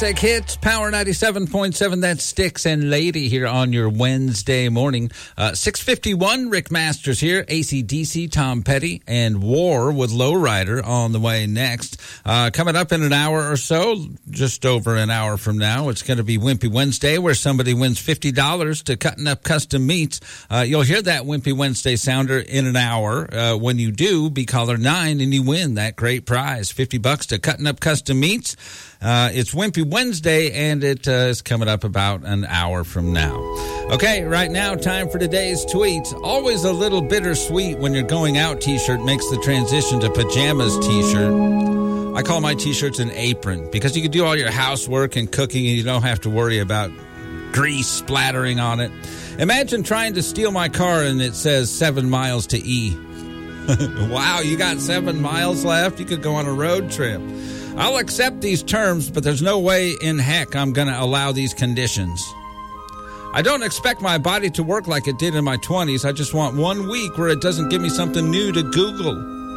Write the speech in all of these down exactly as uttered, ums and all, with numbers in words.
Classic Hits, Power ninety-seven point seven. That's Styx and Lady here on your Wednesday morning. Uh, six fifty-one, Rick Masters here, A C D C, Tom Petty, and War with Lowrider on the way next. Uh, coming up in an hour or so, just over an hour from now, it's going to be Wimpy Wednesday, where somebody wins fifty dollars to Cutting Up Custom Meats. Uh, you'll hear that Wimpy Wednesday sounder in an hour. Uh, when you do, be caller nine and you win that great prize, fifty bucks to Cutting Up Custom Meats. Uh, it's Wimpy Wednesday, and it uh, is coming up about an hour from now. Okay, right now, time for today's tweets. Always a little bittersweet when you're going out t-shirt makes the transition to pajamas t-shirt. I call my t-shirts an apron because you can do all your housework and cooking and you don't have to worry about grease splattering on it. Imagine trying to steal my car and it says seven miles to E. Wow, you got seven miles left? You could go on a road trip. I'll accept these terms, but there's no way in heck I'm going to allow these conditions. I don't expect my body to work like it did in my twenties. I just want one week where it doesn't give me something new to Google.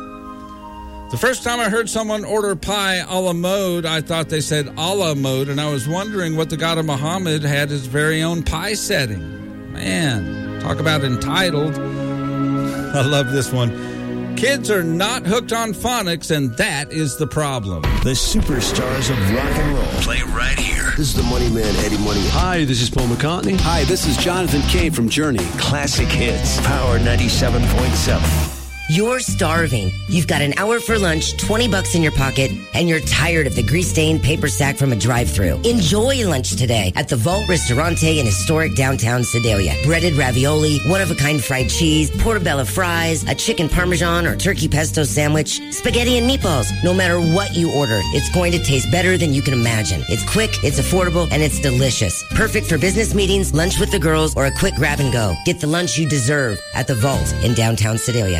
The first time I heard someone order pie a la mode, I thought they said a la mode, and I was wondering what the God of Muhammad had his very own pie setting. Man, talk about entitled. I love this one. Kids are not hooked on phonics, and that is the problem. The superstars of rock and roll. Play right here. This is the Money Man, Eddie Money. Hi, this is Paul McCartney. Hi, this is Jonathan Cain from Journey. Classic Hits, Power ninety-seven point seven. You're starving. You've got an hour for lunch, twenty bucks in your pocket, and you're tired of the grease-stained paper sack from a drive-thru. Enjoy lunch today at the Vault Ristorante in historic downtown Sedalia. Breaded ravioli, one-of-a-kind fried cheese, portobello fries, a chicken parmesan or turkey pesto sandwich, spaghetti and meatballs. No matter what you order, it's going to taste better than you can imagine. It's quick, it's affordable, and it's delicious. Perfect for business meetings, lunch with the girls, or a quick grab-and-go. Get the lunch you deserve at the Vault in downtown Sedalia.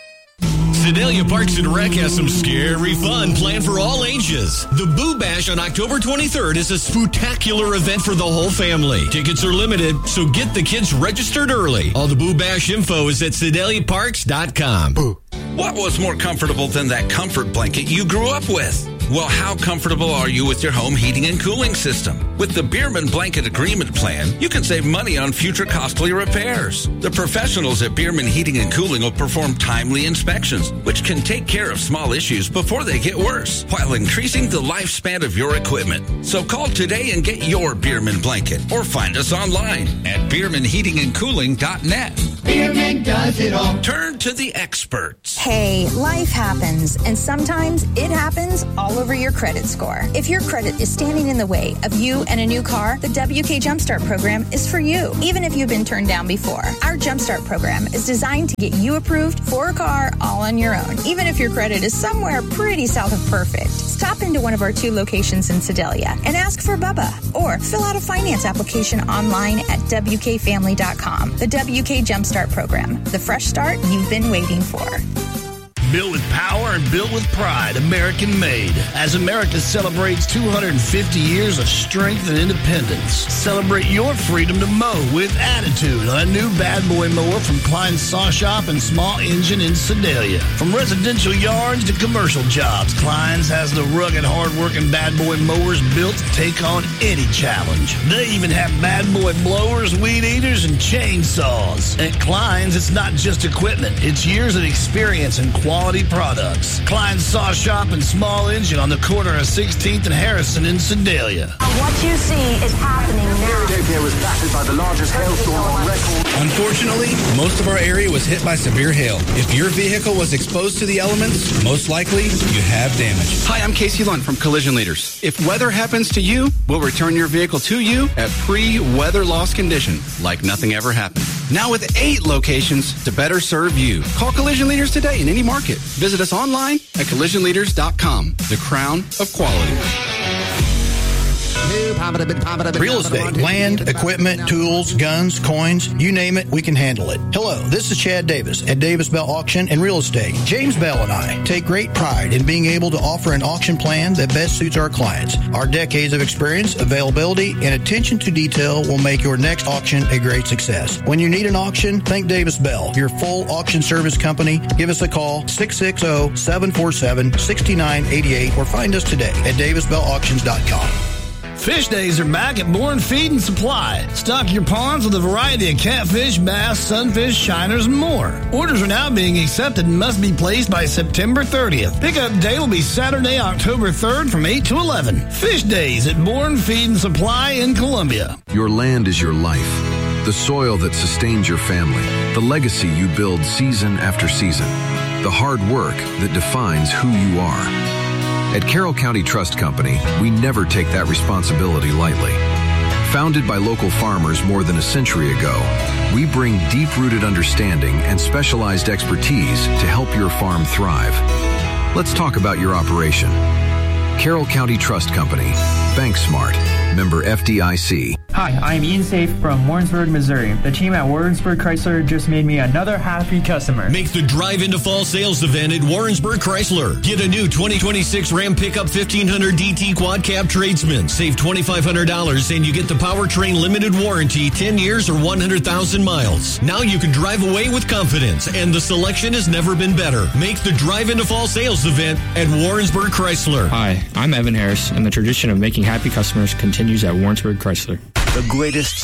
Sedalia Parks and Rec has some scary fun planned for all ages. The Boo Bash on October twenty-third is a spectacular event for the whole family. Tickets are limited, so get the kids registered early. All the Boo Bash info is at sedalia parks dot com. What was more comfortable than that comfort blanket you grew up with? Well, how comfortable are you with your home heating and cooling system? With the Bierman Blanket Agreement Plan, you can save money on future costly repairs. The professionals at Bierman Heating and Cooling will perform timely inspections, which can take care of small issues before they get worse, while increasing the lifespan of your equipment. So call today and get your Bierman blanket, or find us online at bierman heating and cooling dot net. Bierman does it all. Turn to the experts. Hey, life happens, and sometimes it happens all over your credit score. If your credit is standing in the way of you and a new car, the W K Jumpstart program is for you, even if you've been turned down before. Our Jumpstart program is designed to get you approved for a car all on your own, even if your credit is somewhere pretty south of perfect. Stop into one of our two locations in Sedalia and ask for Bubba, or fill out a finance application online at w k family dot com. The W K Jumpstart program, the fresh start you've been waiting for. Built with power and built with pride, American made. As America celebrates two hundred fifty years of strength and independence, celebrate your freedom to mow with attitude on a new Bad Boy mower from Klein's Saw Shop and Small Engine in Sedalia. From residential yards to commercial jobs, Klein's has the rugged, hard-working Bad Boy mowers built to take on any challenge. They even have Bad Boy blowers, weed eaters, and chainsaws. At Klein's, it's not just equipment. It's years of experience and quality. Quality products. Klein's Saw Shop and Small Engine on the corner of sixteenth and Harrison in Sedalia. What you see is happening now. Philadelphia was battered by the largest hailstorm on record. Unfortunately, most of our area was hit by severe hail. If your vehicle was exposed to the elements, most likely you have damage. Hi, I'm Casey Lund from Collision Leaders. If weather happens to you, we'll return your vehicle to you at pre-weather loss condition, like nothing ever happened. Now with eight locations to better serve you. Call Collision Leaders today in any market. Visit us online at collision leaders dot com. The crown of quality. Real estate, land, equipment, tools, guns, coins, you name it, we can handle it. Hello, this is Chad Davis at Davis Bell Auction and Real Estate. James Bell and I take great pride in being able to offer an auction plan that best suits our clients. Our decades of experience, availability, and attention to detail will make your next auction a great success. When you need an auction, think Davis Bell, your full auction service company. Give us a call, six six zero, seven four seven, six nine eight eight, or find us today at davis bell auctions dot com. Fish Days are back at Bourne Feed and Supply. Stock your ponds with a variety of catfish, bass, sunfish, shiners, and more. Orders are now being accepted and must be placed by September thirtieth. Pickup day will be Saturday, October third from eight to eleven. Fish Days at Bourne Feed and Supply in Columbia. Your land is your life. The soil that sustains your family. The legacy you build season after season. The hard work that defines who you are. At Carroll County Trust Company, we never take that responsibility lightly. Founded by local farmers more than a century ago, we bring deep-rooted understanding and specialized expertise to help your farm thrive. Let's talk about your operation. Carroll County Trust Company. Bank Smart. Member F D I C. Hi, I'm Ian Safe from Warrensburg, Missouri. The team at Warrensburg Chrysler just made me another happy customer. Make the Drive into Fall sales event at Warrensburg Chrysler. Get a new twenty twenty-six Ram Pickup fifteen hundred D T Quad Cab Tradesman. Save twenty-five hundred dollars and you get the powertrain limited warranty, ten years or one hundred thousand miles. Now you can drive away with confidence, and the selection has never been better. Make the Drive into Fall sales event at Warrensburg Chrysler. Hi, I'm Evan Harris, and the tradition of making happy customers continues at Warrensburg Chrysler. The greatest